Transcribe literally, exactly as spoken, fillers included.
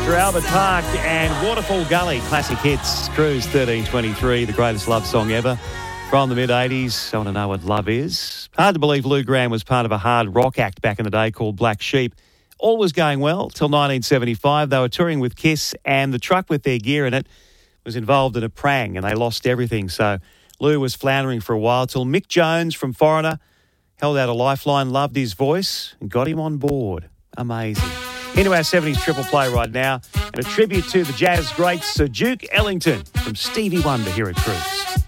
Theatre, Albert Park and Waterfall Gully. Classic hits. Cruise thirteen twenty-three, the greatest love song ever from the mid-eighties. I want to know what love is. Hard to believe Lou Gramm was part of a hard rock act back in the day called Black Sheep. All was going well till nineteen seventy-five. They were touring with Kiss and the truck with their gear in it was involved in a prang and they lost everything. So Lou was floundering for a while till Mick Jones from Foreigner held out a lifeline, loved his voice and got him on board. Amazing. Into our seventies triple play right now and a tribute to the jazz great Sir Duke Ellington from Stevie Wonder here at Cruise.